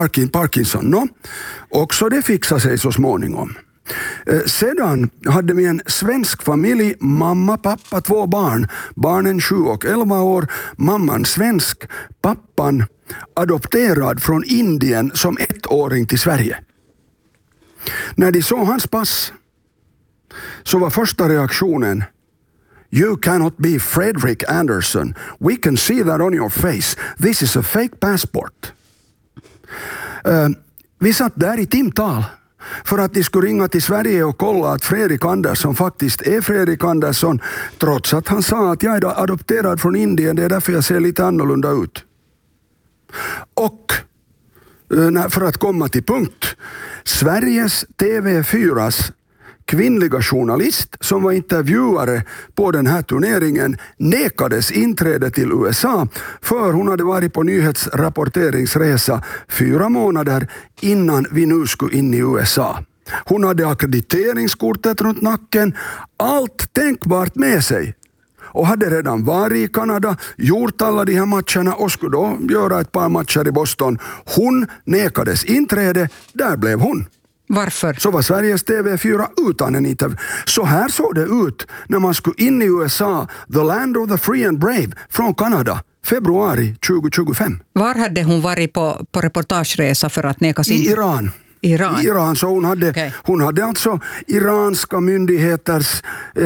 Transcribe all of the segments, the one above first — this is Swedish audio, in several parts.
Parkinson. No, också det fixar sig så småningom. Sedan hade vi en svensk familj, mamma, pappa, 2 barn. Barnen 7 och 11 år. Mamman svensk, pappan adopterad från Indien som 1-åring till Sverige. När de såg hans pass så var första reaktionen: "You cannot be Fredrik Andersson. We can see that on your face. This is a fake passport." Vi satt där i timtal för att de skulle ringa till Sverige och kolla att Fredrik Andersson faktiskt är Fredrik Andersson, trots att han sa att jag är adopterad från Indien, det är därför jag ser lite annorlunda ut. Och för att komma till punkt, Sveriges TV4s kvinnliga journalist som var intervjuare på den här turneringen nekades inträde till USA för hon hade varit på nyhetsrapporteringsresa 4 månader innan vi nu skulle in i USA. Hon hade ackrediteringskortet runt nacken, allt tänkbart med sig. Och hade redan varit i Kanada, gjort alla de här matcherna och skulle då göra ett par matcher i Boston. Hon nekades inträde, där blev hon. Varför? Så var Sveriges TV4 utan en intervju. Så här såg det ut när man skulle in i USA, the land of the free and brave, från Kanada, februari 2025. Var hade hon varit på reportageresa för att nekas in? I Iran. Iran, så hon hade alltså iranska myndigheters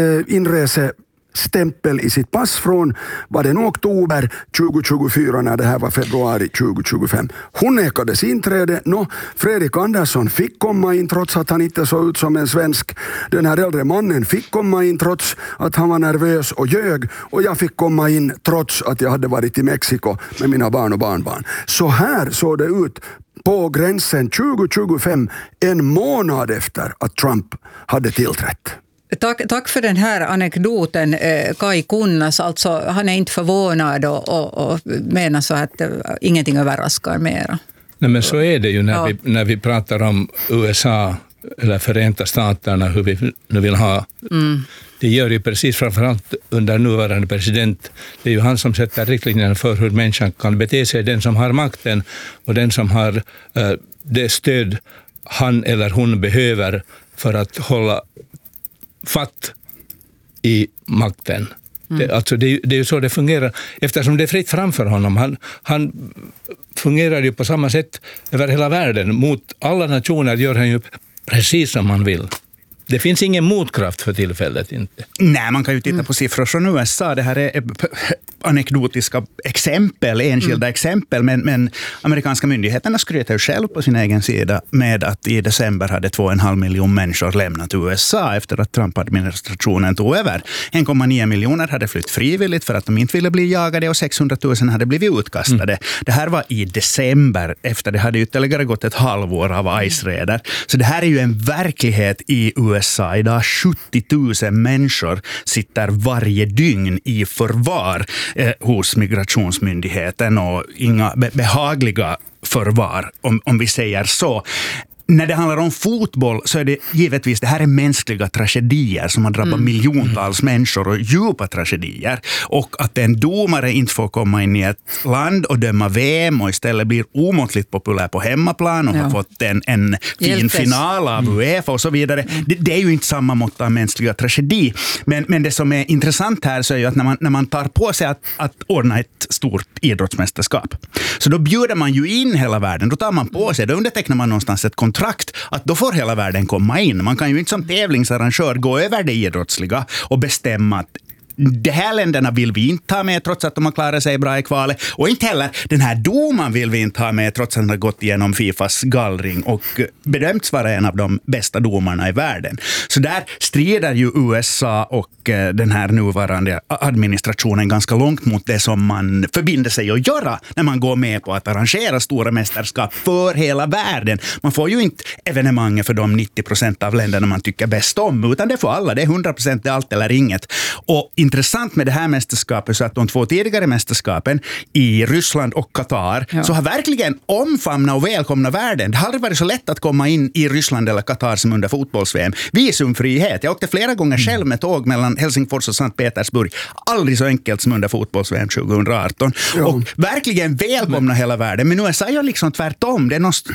inresestämpel i sitt pass från, var det oktober 2024 när det här var februari 2025. Hon nekades inträde. Fredrik Andersson fick komma in trots att han inte såg ut som en svensk. Den här äldre mannen fick komma in trots att han var nervös och ljög. Och jag fick komma in trots att jag hade varit i Mexiko med mina barn och barnbarn. Så här såg det ut på gränsen 2025, en månad efter att Trump hade tillträtt. Tack för den här anekdoten, Kai Kunnas. Alltså, han är inte förvånad och menar så att ingenting överraskar mera. Nej, men så är det ju när vi pratar om USA eller Förenta Staterna, hur vi nu vill ha. Det gör ju precis framförallt under nuvarande president. Det är ju han som sätter riktlinjerna för hur människan kan bete sig. Den som har makten och den som har det stöd han eller hon behöver för att hålla fatt i makten. Det är ju så det fungerar. Eftersom det är fritt framför honom. Han fungerar ju på samma sätt över hela världen. Mot alla nationer gör han ju precis som han vill. Det finns ingen motkraft för tillfället inte. Nej, man kan ju titta på siffror från USA. Det här är anekdotiska exempel, enskilda exempel. Men amerikanska myndigheterna skryter ju själv på sin egen sida med att i december hade 2,5 miljoner människor lämnat USA efter att Trump-administrationen tog över. 1,9 miljoner hade flytt frivilligt för att de inte ville bli jagade och 600 000 hade blivit utkastade. Det här var i december, efter det hade ytterligare gått ett halvår av ICE-räder. Så det här är ju en verklighet i USA. Idag 70 000 människor sitter varje dygn i förvar hos migrationsmyndigheten, och inga behagliga förvar, om vi säger så. När det handlar om fotboll så är det givetvis, det här är mänskliga tragedier som har drabbat miljontals människor, och djupa tragedier. Och att en domare inte får komma in i ett land och döma VM och istället blir omåttligt populär på hemmaplan och har fått en fin final av UEFA och så vidare. Det är ju inte samma mått av mänskliga tragedi. Men det som är intressant här så är ju att när man tar på sig att ordna ett stort idrottsmästerskap, så då bjuder man ju in hela världen. Då tar man på sig, då undertecknar man någonstans ett kontrakt att då får hela världen komma in. Man kan ju inte som tävlingsarrangör gå över det idrottsliga och bestämma att de här länderna vill vi inte ha med trots att de har klarat sig bra i kvalet, och inte heller den här domaren vill vi inte ha med trots att han har gått igenom FIFAs gallring och bedömts vara en av de bästa domarna i världen. Så där strider ju USA och den här nuvarande administrationen ganska långt mot det som man förbinder sig att göra när man går med på att arrangera stora mästerskap för hela världen. Man får ju inte evenemang för de 90% av länderna man tycker bäst om, utan det får alla. Det är 100%, det är allt eller inget. Och intressant med det här mästerskapet så att de 2 tidigare mästerskapen i Ryssland och Qatar så har verkligen omfamnat och välkomna världen. Det har aldrig varit så lätt att komma in i Ryssland eller Qatar som under fotbolls-VM. Visumfrihet. Jag åkte flera gånger själv med tåg mellan Helsingfors och Sankt Petersburg. Aldrig så enkelt som under fotbolls-VM 2018. Och verkligen välkomna hela världen. Men USA är liksom tvärtom. Det är